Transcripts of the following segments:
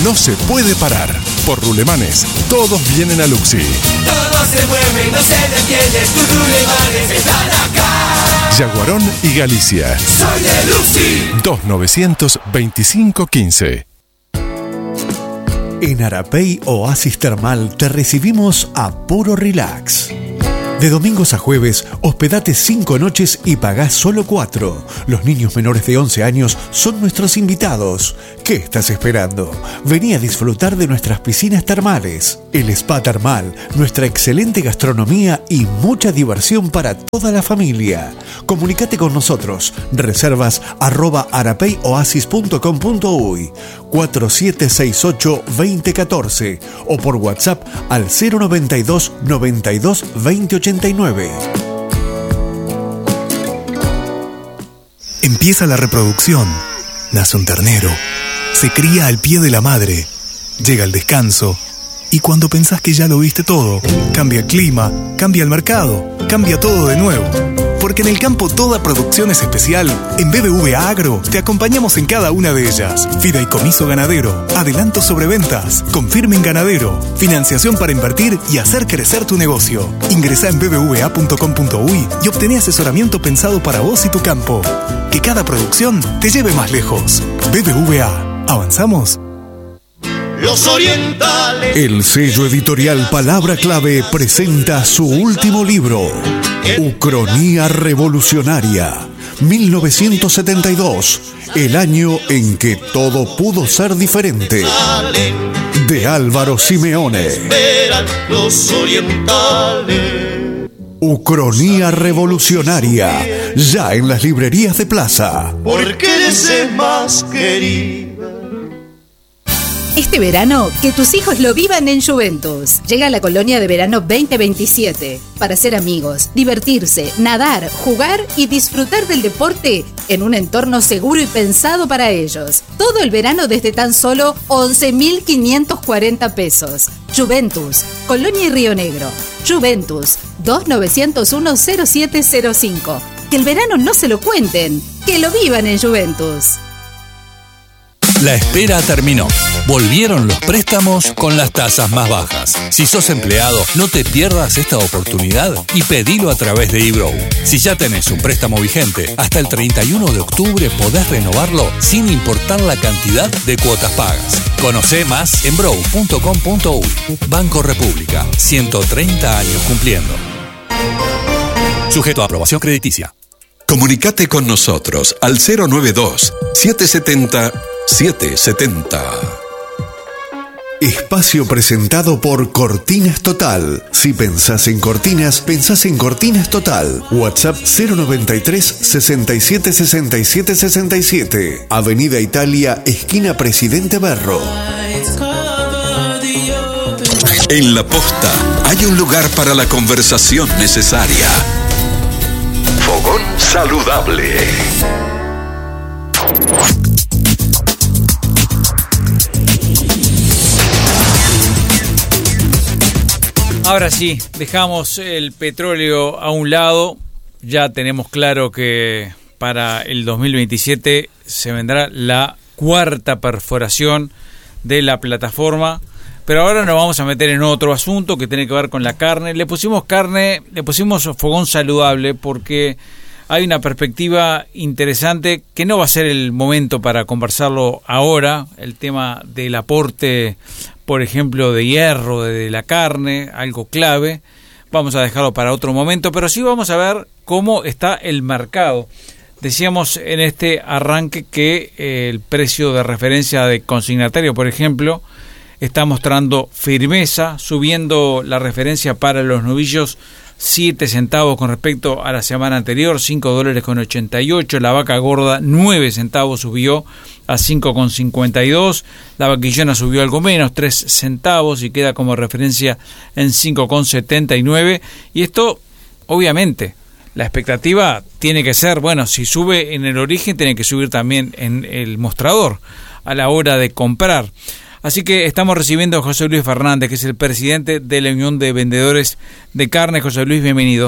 no se puede parar. Por Rulemanes, todos vienen a Luxi. Todo se mueve y no se detiene, tus Rulemanes están acá. Yaguarón y Galicia. Soy de Luxi. 292515. En Arapey Oasis Termal te recibimos a puro relax. De domingos a jueves, hospedate 5 noches y pagás solo 4. Los niños menores de 11 años son nuestros invitados. ¿Qué estás esperando? Vení a disfrutar de nuestras piscinas termales, el spa termal, nuestra excelente gastronomía y mucha diversión para toda la familia. Comunicate con nosotros. Reservas @arapeyoasis.com.uy 4768-2014 o por WhatsApp al 092 92 2089. Empieza la reproducción. Nace un ternero. Se cría al pie de la madre. Llega el descanso. Y cuando pensás que ya lo viste todo, cambia el clima, cambia el mercado, cambia todo de nuevo. Porque en el campo toda producción es especial. En BBVA Agro te acompañamos en cada una de ellas. Fideicomiso ganadero, adelantos sobre ventas, Confirmen Ganadero, financiación para invertir y hacer crecer tu negocio. Ingresá en bbva.com.uy y obtené asesoramiento pensado para vos y tu campo. Que cada producción te lleve más lejos. BBVA. ¿Avanzamos? Los orientales. El sello editorial Palabra Clave presenta su último libro, Ucronía Revolucionaria, 1972, el año en que todo pudo ser diferente. De Álvaro Simeone. Esperan los orientales. Ucronía Revolucionaria, ya en las librerías de Plaza. Porque eres el más querido. Este verano, que tus hijos lo vivan en Juventus. Llega la colonia de verano 2027 para ser amigos, divertirse, nadar, jugar y disfrutar del deporte en un entorno seguro y pensado para ellos. Todo el verano desde tan solo 11.540 pesos. Juventus, Colonia y Río Negro. Juventus, 2901-0705. Que el verano no se lo cuenten, que lo vivan en Juventus. La espera terminó. Volvieron los préstamos con las tasas más bajas. Si sos empleado, no te pierdas esta oportunidad y pedilo a través de eBrow. Si ya tenés un préstamo vigente, hasta el 31 de octubre podés renovarlo sin importar la cantidad de cuotas pagas. Conocé más en brow.com.uy. Banco República, 130 años cumpliendo. Sujeto a aprobación crediticia. Comunicate con nosotros al 092-770-770. Espacio presentado por Cortinas Total. Si pensás en cortinas, pensás en Cortinas Total. WhatsApp 093 67 67 67. Avenida Italia, esquina Presidente Berro. En La Posta hay un lugar para la conversación necesaria. Fogón saludable. Ahora sí, dejamos el petróleo a un lado. Ya tenemos claro que para el 2027 se vendrá la 4ª perforación de la plataforma. Pero ahora nos vamos a meter en otro asunto que tiene que ver con la carne. Le pusimos fogón saludable porque hay una perspectiva interesante que no va a ser el momento para conversarlo ahora. El tema del aporte, por ejemplo, de hierro de la carne, algo clave. Vamos a dejarlo para otro momento, pero sí vamos a ver cómo está el mercado. Decíamos en este arranque que el precio de referencia de consignatario, por ejemplo, está mostrando firmeza, subiendo la referencia para los novillos 7 centavos con respecto a la semana anterior, $5.88. La vaca gorda 9 centavos subió a 5.52. La vaquillona subió algo menos, 3 centavos y queda como referencia en 5.79. Y esto, obviamente, la expectativa tiene que ser, bueno, si sube en el origen, tiene que subir también en el mostrador a la hora de comprar. Así que estamos recibiendo a José Luis Fernández, que es el presidente de la Unión de Vendedores de Carne. José Luis, bienvenido.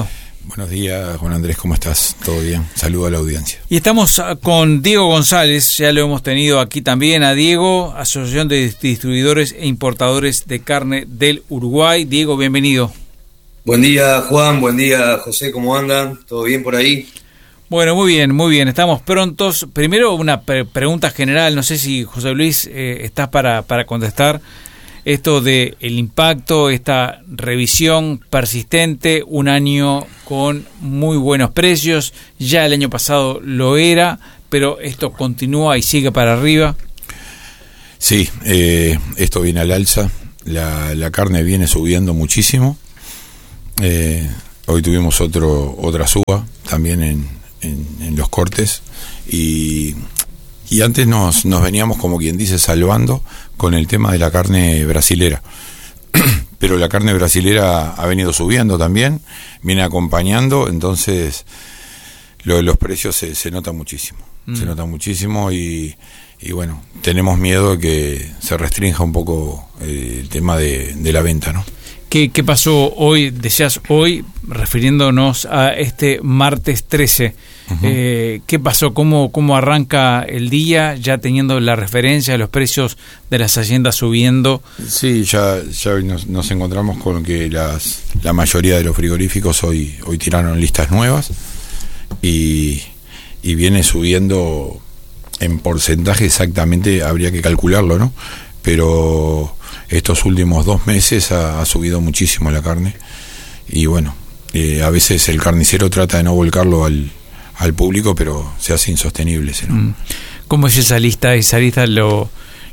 Buenos días, Juan Andrés, ¿cómo estás? ¿Todo bien? Saludo a la audiencia. Y estamos con Diego González, ya lo hemos tenido aquí también a Diego, Asociación de Distribuidores e Importadores de Carne del Uruguay. Diego, bienvenido. Buen día, Juan, buen día, José, ¿cómo andan? ¿Todo bien por ahí? Bueno, muy bien, estamos prontos. Primero una pregunta general, no sé si José Luis estás para contestar. Esto de el impacto, esta revisión persistente, un año con muy buenos precios, ya el año pasado lo era, pero esto continúa y sigue para arriba. Sí, esto viene al alza, la carne viene subiendo muchísimo. Hoy tuvimos otra suba también en los cortes y antes nos veníamos, como quien dice, salvando con el tema de la carne brasilera. Pero la carne brasilera ha venido subiendo también, viene acompañando, entonces los precios se notan muchísimo. Se nota muchísimo y bueno, tenemos miedo de que se restrinja un poco el tema de la venta, ¿no? ¿Qué pasó hoy, decías hoy, refiriéndonos a este martes 13? Uh-huh. ¿Qué pasó? ¿Cómo arranca el día, ya teniendo la referencia de los precios de las haciendas subiendo? Sí, ya nos encontramos con que la mayoría de los frigoríficos hoy tiraron listas nuevas y viene subiendo en porcentaje exactamente, habría que calcularlo, ¿no? Pero estos últimos 2 meses ha subido muchísimo la carne y bueno, a veces el carnicero trata de no volcarlo al público, pero se hace insostenible, ¿no? ¿Cómo es esa lista? ¿Esa lista lo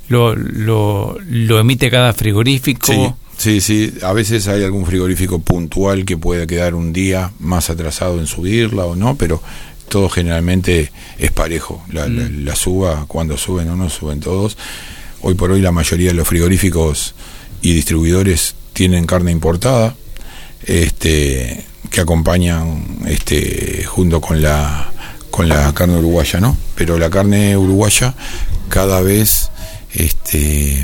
emite cada frigorífico? Sí, a veces hay algún frigorífico puntual que puede quedar un día más atrasado en subirla o no, pero todo generalmente es parejo, la suba, cuando suben o no suben todos. Hoy por hoy la mayoría de los frigoríficos y distribuidores tienen carne importada, que acompañan junto con la carne uruguaya, ¿no? Pero la carne uruguaya cada vez se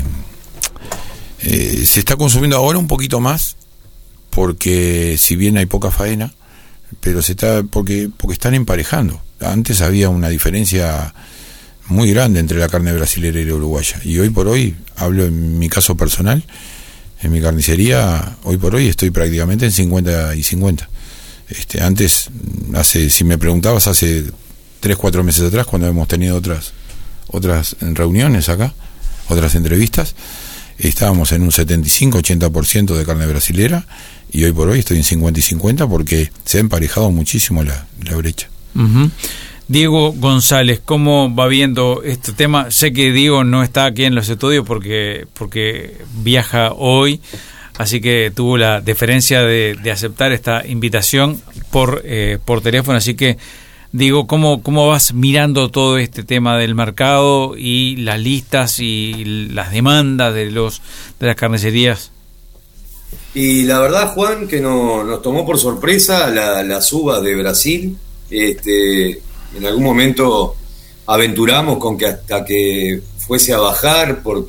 está consumiendo ahora un poquito más, porque si bien hay poca faena, pero porque están emparejando. Antes había una diferencia muy grande entre la carne brasilera y la uruguaya, y hoy por hoy, hablo en mi caso personal, en mi carnicería, hoy por hoy estoy prácticamente en 50 y 50. Antes, si me preguntabas, hace 3-4 meses atrás, cuando hemos tenido otras reuniones acá, otras entrevistas, estábamos en un 75-80% de carne brasilera, y hoy por hoy estoy en 50 y 50 porque se ha emparejado muchísimo la brecha. Uh-huh. Diego González, ¿cómo va viendo este tema? Sé que Diego no está aquí en los estudios porque viaja hoy, así que tuvo la deferencia de aceptar esta invitación por teléfono. Así que, Diego, ¿cómo vas mirando todo este tema del mercado y las listas y las demandas de las carnicerías? Y la verdad, Juan, que nos tomó por sorpresa la suba de Brasil. En algún momento aventuramos con que hasta que fuese a bajar por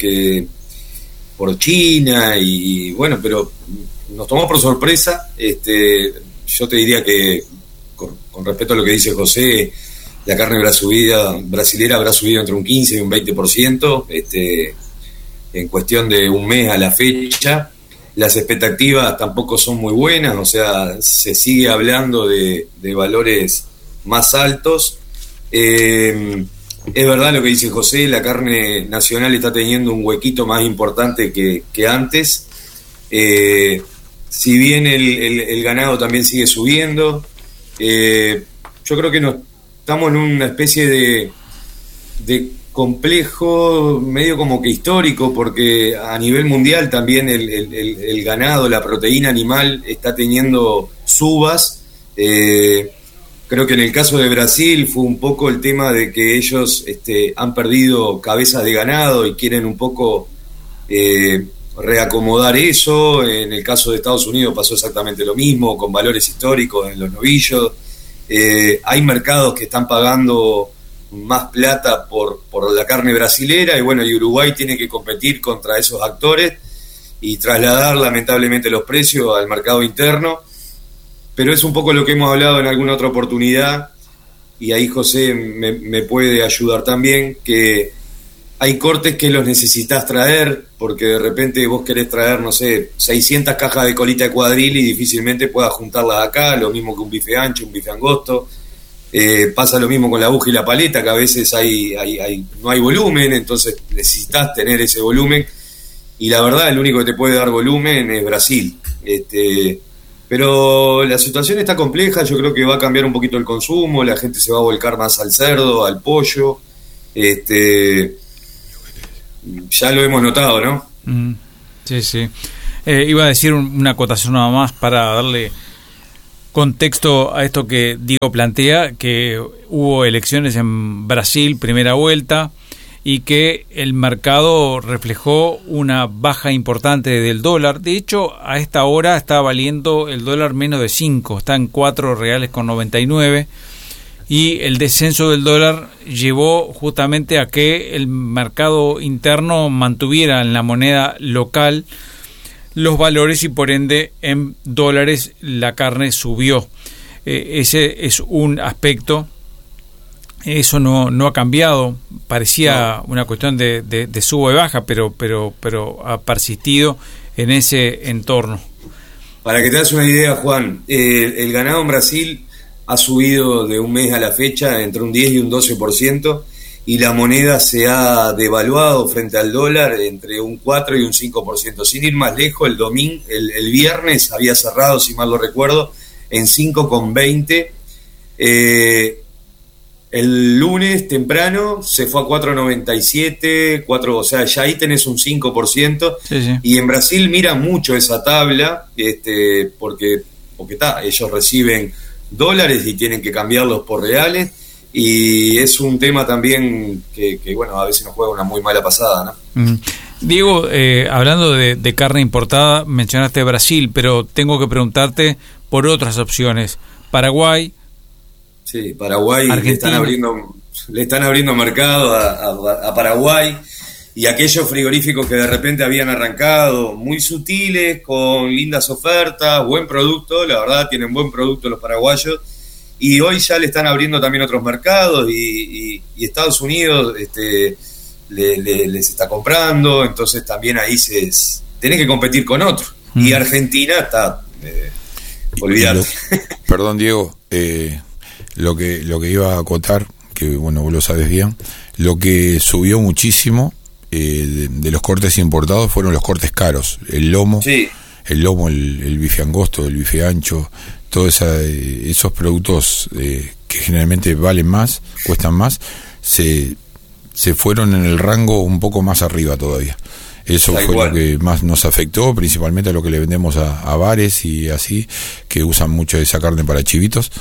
China y bueno, pero nos tomó por sorpresa. Yo te diría con respecto a lo que dice José, la carne brasilera habrá subido entre un 15 y un 20% en cuestión de un mes a la fecha. Las expectativas tampoco son muy buenas, o sea, se sigue hablando de valores más altos. Es verdad lo que dice José, la carne nacional está teniendo un huequito más importante que antes. Si bien el ganado también sigue subiendo, yo creo que estamos en una especie de complejo medio como que histórico, porque a nivel mundial también el ganado, la proteína animal está teniendo subas. Creo que en el caso de Brasil fue un poco el tema de que ellos han perdido cabezas de ganado y quieren un poco reacomodar eso. En el caso de Estados Unidos pasó exactamente lo mismo, con valores históricos en los novillos. Hay mercados que están pagando más plata por la carne brasilera, y bueno, y Uruguay tiene que competir contra esos actores y trasladar lamentablemente los precios al mercado interno. pero es un poco lo que hemos hablado en alguna otra oportunidad, y ahí José me puede ayudar también, que hay cortes que los necesitas traer, porque de repente vos querés traer, no sé, 600 cajas de colita de cuadril y difícilmente puedas juntarlas acá, lo mismo que un bife ancho, un bife angosto. Pasa lo mismo con la aguja y la paleta, que a veces no hay volumen, entonces necesitas tener ese volumen, y la verdad el único que te puede dar volumen es Brasil. Pero la situación está compleja, yo creo que va a cambiar un poquito el consumo, la gente se va a volcar más al cerdo, al pollo, ya lo hemos notado, ¿no? Sí, sí. Iba a decir una acotación nada más para darle contexto a esto que Diego plantea, que hubo elecciones en Brasil, primera vuelta, y que el mercado reflejó una baja importante del dólar. De hecho, a esta hora está valiendo el dólar menos de 5, está en 4.99 reales, y el descenso del dólar llevó justamente a que el mercado interno mantuviera en la moneda local los valores, y por ende en dólares la carne subió. Ese es un aspecto. Eso no ha cambiado, parecía una cuestión de sube y baja, pero ha persistido en ese entorno. Para que te das una idea, Juan, el ganado en Brasil ha subido de un mes a la fecha entre un 10 y un 12%, y la moneda se ha devaluado frente al dólar entre un 4 y un 5%. Sin ir más lejos, el viernes había cerrado, si mal lo recuerdo, en 5,20. El lunes temprano se fue a 4,97, o sea, ya ahí tenés un 5%. Sí, sí. Y en Brasil mira mucho esa tabla, porque ellos reciben dólares y tienen que cambiarlos por reales, y es un tema también que bueno, a veces nos juega una muy mala pasada, ¿no? Diego, hablando de carne importada, mencionaste Brasil, pero tengo que preguntarte por otras opciones. Paraguay. Sí, Paraguay le están abriendo mercado a Paraguay, y aquellos frigoríficos que de repente habían arrancado muy sutiles, con lindas ofertas, buen producto, la verdad tienen buen producto los paraguayos, y hoy ya le están abriendo también otros mercados, y Estados Unidos les está comprando, entonces también ahí tenés que competir con otros, y Argentina está, olvidate. Perdón, Diego, lo que iba a acotar, que bueno, vos lo sabes bien, lo que subió muchísimo de los cortes importados fueron los cortes caros, el lomo, sí. El bife angosto, el bife ancho, todos esos productos que generalmente valen más, cuestan más, se fueron en el rango un poco más arriba todavía. Eso fue lo que más nos afectó, principalmente a lo que le vendemos a bares y así, que usan mucho esa carne para chivitos.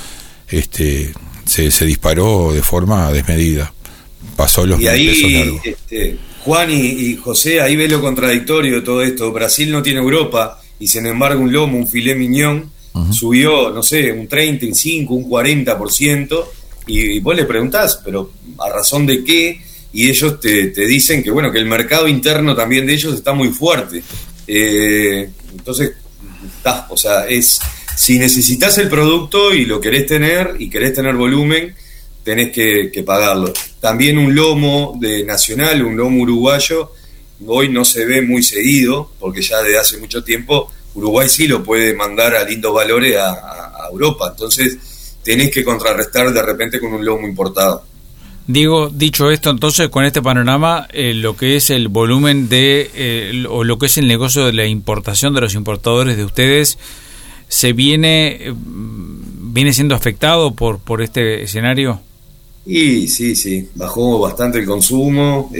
Se disparó de forma desmedida, pasó los pesos largos. Juan y José, ahí ves lo contradictorio de todo esto. Brasil no tiene Europa, y sin embargo un lomo, un filet mignon, subió, no sé, un 35, un 40%, y vos le preguntás, pero ¿a razón de qué? Y ellos te dicen que bueno, que el mercado interno también de ellos está muy fuerte. Entonces, o sea, si necesitas el producto y lo querés tener, y querés tener volumen, tenés que pagarlo. También un lomo de nacional, un lomo uruguayo, hoy no se ve muy seguido, porque ya desde hace mucho tiempo Uruguay sí lo puede mandar a lindos valores a Europa, entonces tenés que contrarrestar de repente con un lomo importado. Diego, dicho esto, entonces, con este panorama, lo que es el volumen o lo que es el negocio de la importación de los importadores de ustedes, ¿se viene siendo afectado por este escenario? Y sí, bajó bastante el consumo,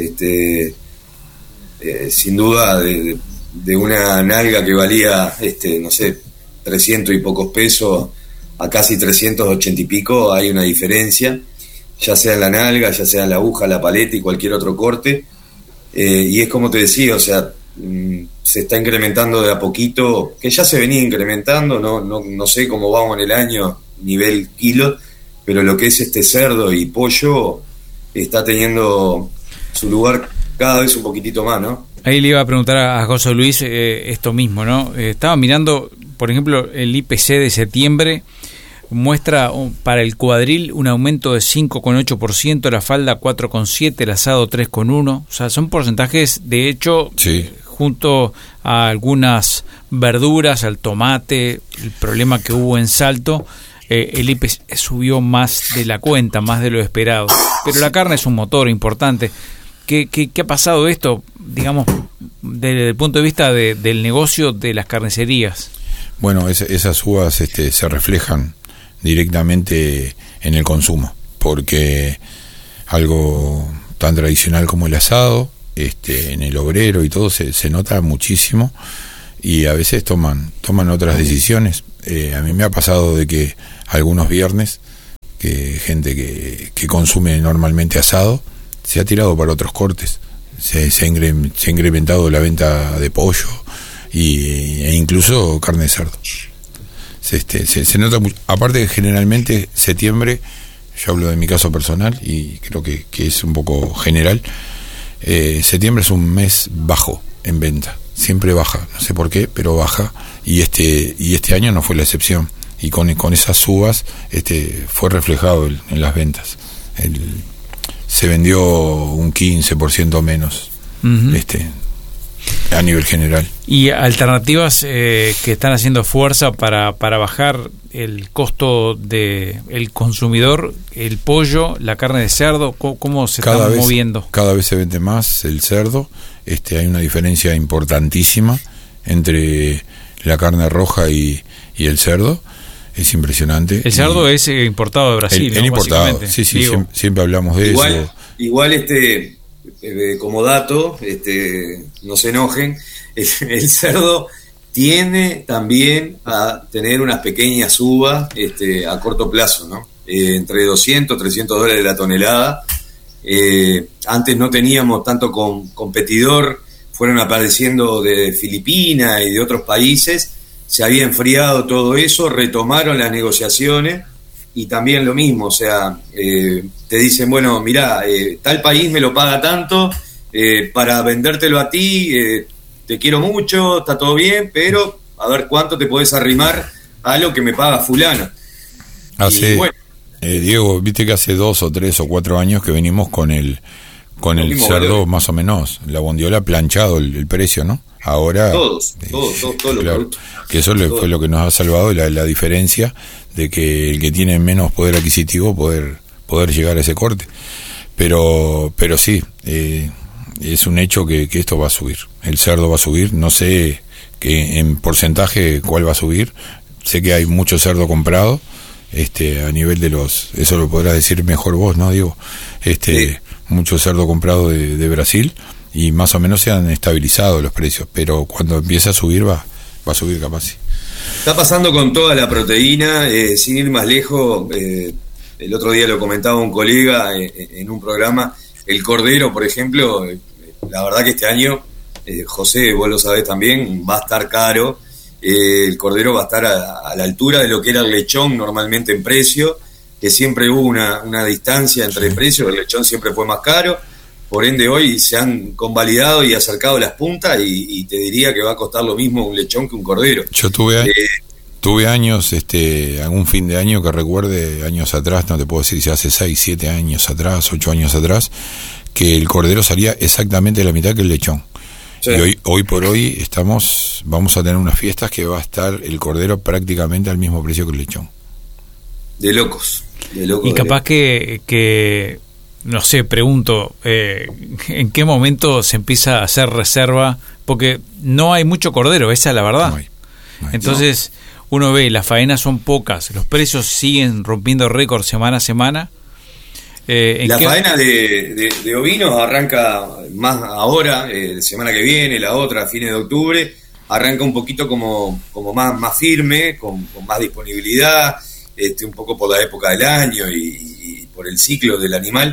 sin duda de una nalga que valía, no sé, 300 y pocos pesos a casi 380 y pico, hay una diferencia, ya sea en la nalga, ya sea en la aguja, la paleta y cualquier otro corte, y es como te decía, o sea, se está incrementando de a poquito, que ya se venía incrementando, no sé cómo vamos en el año, nivel kilo, pero lo que es cerdo y pollo está teniendo su lugar cada vez un poquitito más, ¿no? Ahí le iba a preguntar a José Luis esto mismo, ¿no? Estaba mirando por ejemplo, el IPC de septiembre muestra para el cuadril un aumento de 5,8%, la falda 4,7%, el asado 3,1%. O sea, son porcentajes, de hecho, junto a algunas verduras, al tomate, el problema que hubo en Salto, el IPC subió más de la cuenta, más de lo esperado. Pero la carne es un motor importante. ¿Qué ha pasado esto, digamos, desde el punto de vista del negocio de las carnicerías? Bueno, esas subas se reflejan directamente en el consumo, porque algo tan tradicional como el asado, en el obrero y todo se nota muchísimo, y a veces toman otras decisiones. A mí me ha pasado de que algunos viernes que gente que consume normalmente asado se ha tirado para otros cortes, se ha incrementado la venta de pollo e incluso carne de cerdo. Se nota mucho. Aparte, generalmente septiembre, yo hablo de mi caso personal y creo que es un poco general, septiembre es un mes bajo en venta, siempre baja, no sé por qué, pero baja, y este año no fue la excepción, y con esas subas fue reflejado en las ventas. Se vendió un 15% menos a nivel general. ¿Y alternativas que están haciendo fuerza para bajar el costo del consumidor, el pollo, la carne de cerdo? ¿Cómo se están moviendo? Cada vez se vende más el cerdo. Hay una diferencia importantísima entre la carne roja y el cerdo. Es impresionante. El cerdo es importado de Brasil, ¿no? Importado, sí, siempre hablamos de eso. Igual como dato, no se enojen, el cerdo tiende también a tener unas pequeñas subas a corto plazo, ¿no? Entre $200, $300 la tonelada. Antes no teníamos tanto competidor, fueron apareciendo de Filipinas y de otros países, se había enfriado todo eso, retomaron las negociaciones. Y también lo mismo, o sea, te dicen, bueno, mirá, tal país me lo paga tanto, para vendértelo a ti, te quiero mucho, está todo bien, pero a ver cuánto te podés arrimar a lo que me paga fulano. Bueno, Diego, viste que hace 2 o 3 o 4 años que venimos con el cerdo más o menos, la bondiola planchado el precio, ¿no? Ahora todos los productos. Que eso fue lo que nos ha salvado, la diferencia de que el que tiene menos poder adquisitivo poder llegar a ese corte. Pero sí, es un hecho que esto va a subir. El cerdo va a subir, no sé que en porcentaje cuál va a subir. Sé que hay mucho cerdo comprado, a nivel de eso lo podrás decir mejor vos, ¿no, Diego? Sí. Mucho cerdo comprado de Brasil, y más o menos se han estabilizado los precios, pero cuando empiece a subir va a subir capaz. Sí. Está pasando con toda la proteína, sin ir más lejos. El otro día lo comentaba un colega en un programa, el cordero, por ejemplo, la verdad que este año, José, vos lo sabés también, va a estar caro. El cordero va a estar a la altura de lo que era el lechón normalmente en precio, que siempre hubo una distancia entre precios, el lechón siempre fue más caro. Por ende, hoy se han convalidado y acercado las puntas, y te diría que va a costar lo mismo un lechón que un cordero. Yo tuve años, algún fin de año que recuerde, años atrás, no te puedo decir si hace 6, 7 años atrás, 8 años atrás, que el cordero salía exactamente la mitad que el lechón. Sí. Y hoy por hoy vamos a tener unas fiestas que va a estar el cordero prácticamente al mismo precio que el lechón. De locos. Y capaz que no sé, pregunto, ¿en qué momento se empieza a hacer reserva? Porque no hay mucho cordero, esa es la verdad. No hay. Entonces, uno ve, las faenas son pocas, los precios siguen rompiendo récord semana a semana. Faena de ovinos arranca más ahora, semana que viene, la otra, a fines de octubre, arranca un poquito como más firme, con más disponibilidad, un poco por la época del año y por el ciclo del animal.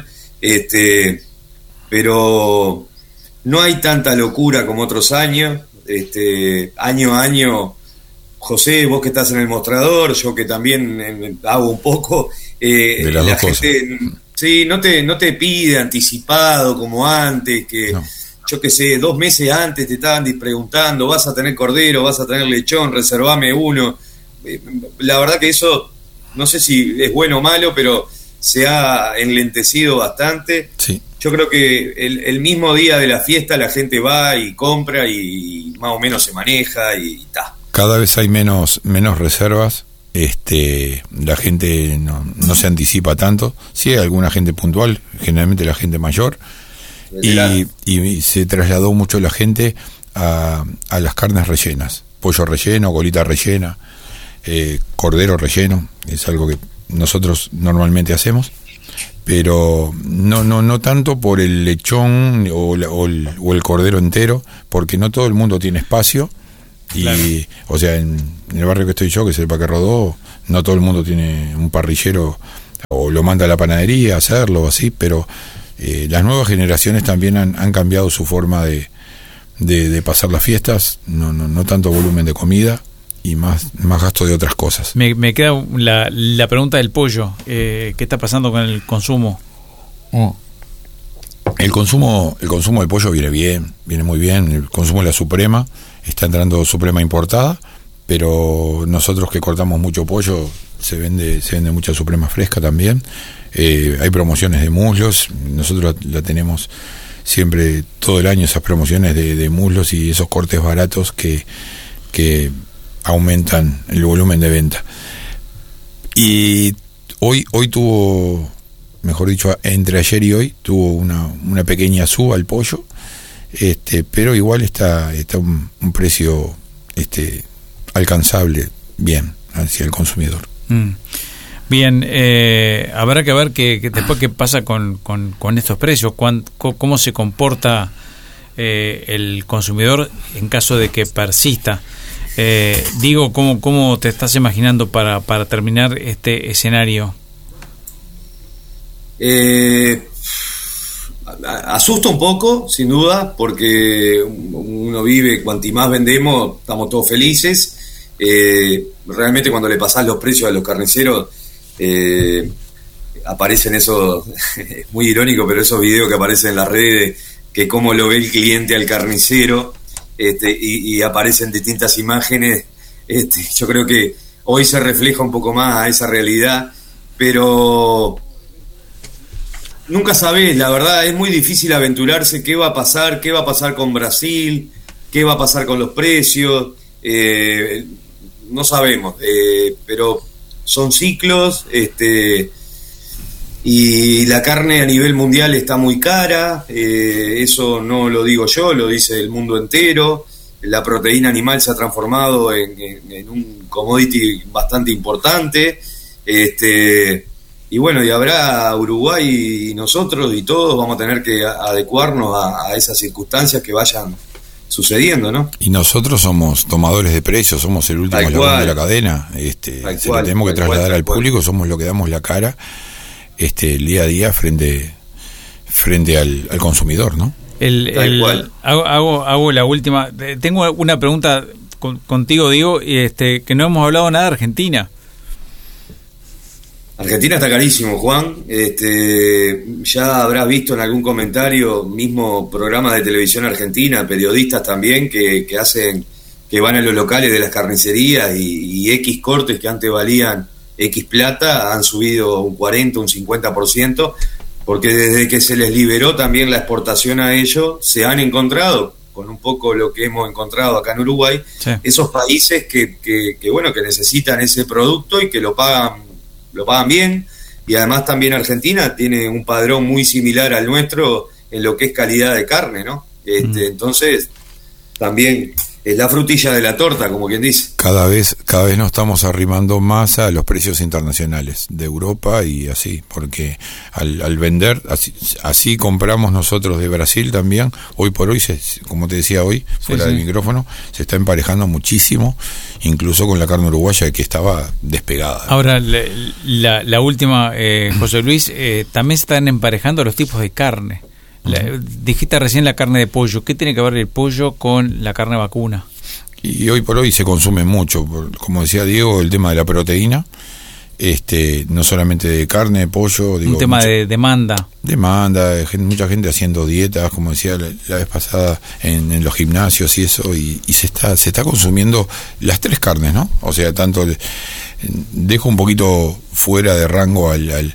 Pero no hay tanta locura como otros años. Año a año, José, vos que estás en el mostrador, yo que también hago un poco, de las la dos gente cosas. Sí, no te pide anticipado como antes, que yo qué sé, 2 meses antes te estaban preguntando, vas a tener cordero, vas a tener lechón, reservame uno. La verdad que eso, no sé si es bueno o malo, pero se ha enlentecido bastante. Sí. Yo creo que el mismo día de la fiesta la gente va y compra y más o menos se maneja y está. Cada vez hay menos reservas. La gente no se anticipa tanto. Sí hay alguna gente puntual, generalmente la gente mayor, y se trasladó mucho la gente a las carnes rellenas, pollo relleno, colita rellena, cordero relleno, es algo que nosotros normalmente hacemos, pero no tanto por el lechón o el cordero entero, porque no todo el mundo tiene espacio. Y, claro. O sea, en el barrio que estoy yo, que es el Parque Rodó, no todo el mundo tiene un parrillero o lo manda a la panadería a hacerlo o así, pero las nuevas generaciones también han cambiado su forma de pasar las fiestas, no tanto volumen de comida y más gasto de otras cosas. Me queda la pregunta del pollo. ¿Qué está pasando con el consumo? El consumo del pollo viene muy bien. El consumo de la Suprema, está entrando Suprema importada, pero nosotros que cortamos mucho pollo, se vende mucha Suprema fresca también. Hay promociones de muslos, nosotros la tenemos siempre todo el año, esas promociones de muslos y esos cortes baratos que aumentan el volumen de venta. Y hoy tuvo, mejor dicho, entre ayer y hoy tuvo una pequeña suba al pollo, pero igual está un precio alcanzable bien hacia el consumidor. Bien, habrá que ver que después qué pasa con estos precios, cómo se comporta el consumidor en caso de que persista. Digo, ¿cómo te estás imaginando para terminar este escenario? Asusta un poco, sin duda, porque uno vive, cuanto más vendemos, estamos todos felices. Realmente cuando le pasás los precios a los carniceros, aparecen esos, es muy irónico, pero esos videos que aparecen en las redes, que cómo lo ve el cliente al carnicero, y aparecen distintas imágenes. Yo creo que hoy se refleja un poco más a esa realidad, pero nunca sabés, la verdad es muy difícil aventurarse qué va a pasar con Brasil, qué va a pasar con los precios, no sabemos, pero son ciclos, y la carne a nivel mundial está muy cara, eso no lo digo yo, lo dice el mundo entero. La proteína animal se ha transformado en un commodity bastante importante, y bueno, y habrá Uruguay y nosotros y todos vamos a tener que adecuarnos a esas circunstancias que vayan sucediendo, ¿no? Y nosotros somos tomadores de precios, somos el último eslabón de la cadena, se lo tenemos que trasladar al público, somos los que damos la cara el día a día frente al consumidor, ¿no? Hago la última. Tengo una pregunta contigo, Diego, que no hemos hablado nada de Argentina. Argentina está carísimo, Juan. Ya habrás visto en algún comentario, mismo programas de televisión argentina, periodistas también que van a los locales de las carnicerías y X cortes que antes valían X plata han subido un 40, un 50%, porque desde que se les liberó también la exportación a ellos, se han encontrado con un poco lo que hemos encontrado acá en Uruguay, sí, esos países que necesitan ese producto y que lo pagan bien, y además también Argentina tiene un padrón muy similar al nuestro en lo que es calidad de carne, ¿no? Entonces también es la frutilla de la torta, como quien dice. Cada vez nos estamos arrimando más a los precios internacionales de Europa y así, porque al vender, así compramos nosotros de Brasil también. Hoy por hoy, como te decía hoy, fuera del micrófono, se está emparejando muchísimo, incluso con la carne uruguaya que estaba despegada. Ahora, la última, José Luis, también se están emparejando los tipos de carne. Dijiste recién la carne de pollo. ¿Qué tiene que ver el pollo con la carne vacuna? Y hoy por hoy se consume mucho, como decía Diego, el tema de la proteína, no solamente de carne, pollo, digo, un tema de demanda, mucha gente haciendo dietas, como decía la vez pasada, en los gimnasios y eso, y se está consumiendo las 3 carnes, ¿no? O sea, tanto dejo un poquito fuera de rango al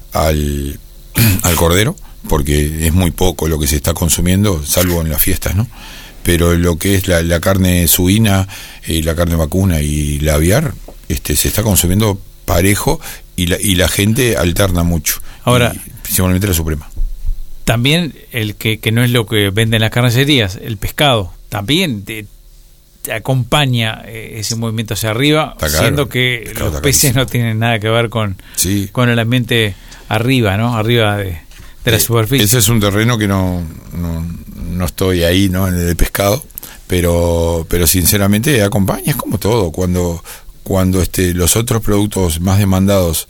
cordero, porque es muy poco lo que se está consumiendo, salvo en las fiestas, ¿no? Pero lo que es la carne suina, la carne vacuna y la aviar, se está consumiendo parejo, y la gente alterna mucho. Ahora, principalmente la Suprema. También el que no es lo que venden las carnicerías, el pescado, también te acompaña ese movimiento hacia arriba, siendo que los peces no tienen nada que ver con el ambiente arriba, ¿no? Arriba de la superficie. Ese es un terreno que no estoy ahí, ¿no? En el pescado, pero sinceramente acompaña, es como todo, cuando los otros productos más demandados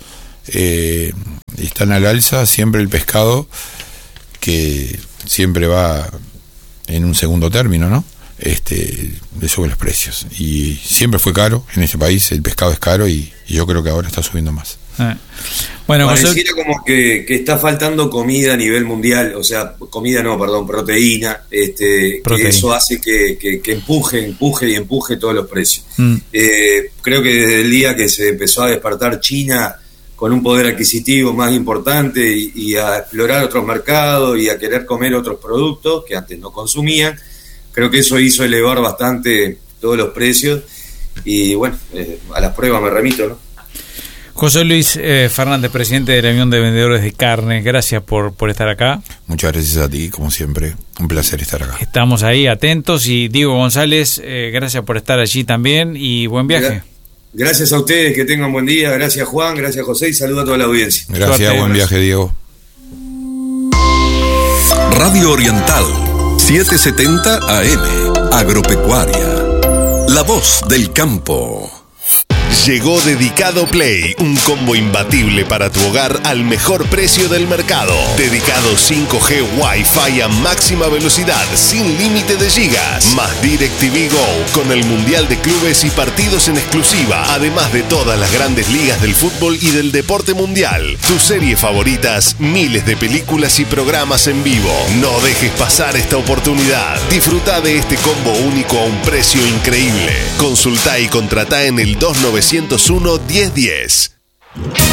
están al alza, siempre el pescado, que siempre va en un segundo término, ¿no? Le sube los precios, y siempre fue caro en este país, el pescado es caro, y yo creo que ahora está subiendo más. Bueno, pareciera como que está faltando comida a nivel mundial, o sea, proteína, que eso hace que empuje todos los precios. Creo que desde el día que se empezó a despertar China con un poder adquisitivo más importante y a explorar otros mercados y a querer comer otros productos que antes no consumían, creo que eso hizo elevar bastante todos los precios, y bueno, a las pruebas me remito, ¿no? José Luis Fernández, presidente de la Unión de Vendedores de Carne, gracias por estar acá. Muchas gracias a ti, como siempre, un placer estar acá. Estamos ahí atentos, y Diego González, gracias por estar allí también, y buen viaje. Gracias a ustedes, que tengan buen día, gracias Juan, gracias José, y saludo a toda la audiencia. Gracias, buen viaje Diego. Radio Oriental, 770 AM, Agropecuaria, la voz del campo. Llegó Dedicado Play, un combo imbatible para tu hogar al mejor precio del mercado. Dedicado 5G Wi-Fi a máxima velocidad, sin límite de gigas. Más DirecTV Go, con el Mundial de Clubes y partidos en exclusiva, además de todas las grandes ligas del fútbol y del deporte mundial. Tus series favoritas, miles de películas y programas en vivo. No dejes pasar esta oportunidad. Disfruta de este combo único a un precio increíble. Consulta y contrata en el 2901-1010.